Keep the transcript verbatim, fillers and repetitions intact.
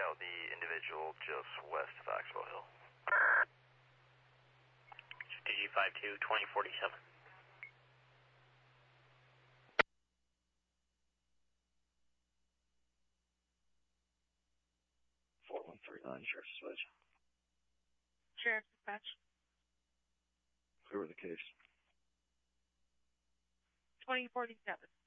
out the individual just west of Axwell Hill. D G five two, twenty forty-seven. four one three nine, Sheriff's Dispatch. Sheriff's Dispatch. Who were the case? twenty forty-seven.